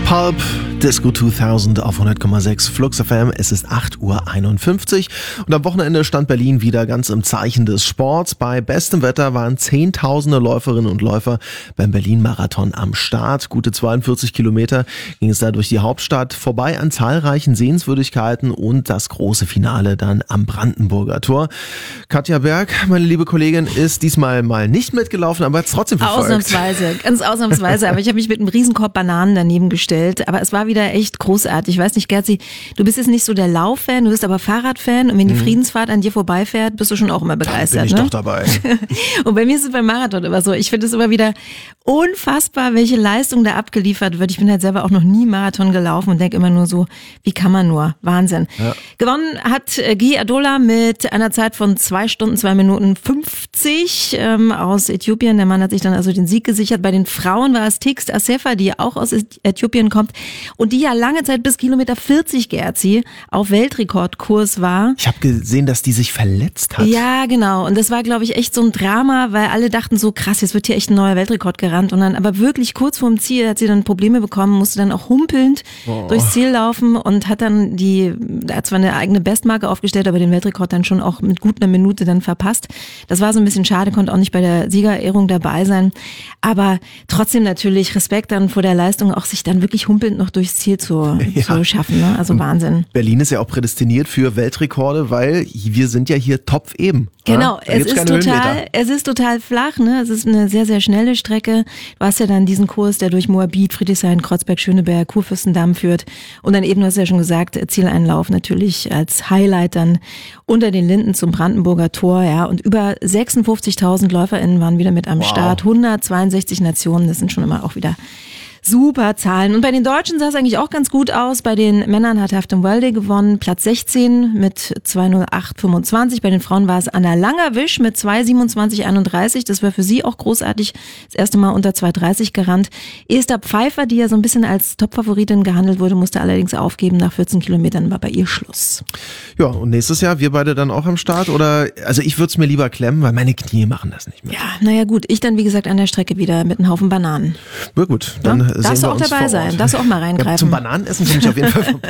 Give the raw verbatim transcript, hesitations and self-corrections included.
Pulp, Disco zweitausend auf hundert Komma sechs Flux F M. Es ist acht Uhr einundfünfzig und am Wochenende stand Berlin wieder ganz im Zeichen des Sports. Bei bestem Wetter waren zehntausende Läuferinnen und Läufer beim Berlin-Marathon am Start. Gute zweiundvierzig Kilometer ging es da durch die Hauptstadt, vorbei an zahlreichen Sehenswürdigkeiten und das große Finale dann am Brandenburger Tor. Katja Berg, meine liebe Kollegin, ist diesmal mal nicht mitgelaufen, aber hat es trotzdem verfolgt. Ausnahmsweise, ganz ausnahmsweise. Aber ich habe mich mit einem Riesenkorb Bananen daneben gestellt. Aber es war wieder echt großartig. Ich weiß nicht, Gerzi, du bist jetzt nicht so der Lauffan, du bist aber Fahrradfan. Und wenn die mhm. Friedensfahrt an dir vorbeifährt, bist du schon auch immer begeistert. Da bin ich ne? doch dabei. Und bei mir ist es beim Marathon immer so. Ich finde es immer wieder unfassbar, welche Leistung da abgeliefert wird. Ich bin halt selber auch noch nie Marathon gelaufen und denke immer nur so, wie kann man nur? Wahnsinn. Ja. Gewonnen hat Guy Adola mit einer Zeit von zwei Stunden, zwei Minuten fünfzig ähm, aus Äthiopien. Der Mann hat sich dann also den Sieg gesichert. Bei den Frauen war es Tigst Assefa, die auch aus Äthiopien kommt und die ja lange Zeit bis Kilometer vierzig, Gerzi, auf Weltrekordkurs war. Ich habe gesehen, dass die sich verletzt hat. Ja, genau. Und das war, glaube ich, echt so ein Drama, weil alle dachten so, krass, jetzt wird hier echt ein neuer Weltrekord gerannt. Und dann aber wirklich kurz vorm Ziel hat sie dann Probleme bekommen, musste dann auch humpelnd oh. durchs Ziel laufen und hat dann die, hat zwar eine eigene Bestmarke aufgestellt, aber den Weltrekord dann schon auch mit gut einer Minute dann verpasst. Das war so ein bisschen schade, konnte auch nicht bei der Siegerehrung dabei sein. Aber trotzdem natürlich Respekt dann vor der Leistung, auch sich dann wirklich humpelnd noch durchs Ziel zu, ja. zu schaffen. Ne? Also Wahnsinn. Berlin ist ja auch prädestiniert für Weltrekorde, weil wir sind ja hier Topf eben. Genau, es ist total, es ist total flach, ne? Es ist eine sehr, sehr schnelle Strecke. Du hast ja dann diesen Kurs, der durch Moabit, Friedrichshain, Kreuzberg, Schöneberg, Kurfürstendamm führt. Und dann eben, du hast ja schon gesagt, Zieleinlauf natürlich als Highlight dann unter den Linden zum Brandenburger Tor, ja. Und über sechsundfünfzigtausend LäuferInnen waren wieder mit am wow. Start. hundertzweiundsechzig Nationen, das sind schon immer auch wieder super Zahlen. Und bei den Deutschen sah es eigentlich auch ganz gut aus. Bei den Männern hat Haftem Welde gewonnen, Platz sechzehn mit zwei null acht fünfundzwanzig. Bei den Frauen war es Anna Langerwisch mit zwei siebenundzwanzig einunddreißig. Das war für sie auch großartig. Das erste Mal unter zwei dreißig gerannt. Esther Pfeiffer, die ja so ein bisschen als Topfavoritin gehandelt wurde, musste allerdings aufgeben. Nach vierzehn Kilometern war bei ihr Schluss. Ja, und nächstes Jahr wir beide dann auch am Start? Oder, also ich würde es mir lieber klemmen, weil meine Knie machen das nicht mehr. Ja, naja gut. Ich dann, wie gesagt, an der Strecke wieder mit einem Haufen Bananen. Na gut, dann ja? Darfst du auch dabei sein, darfst du auch mal reingreifen. Ja, zum Bananenessen komme ich auf jeden Fall vorbei.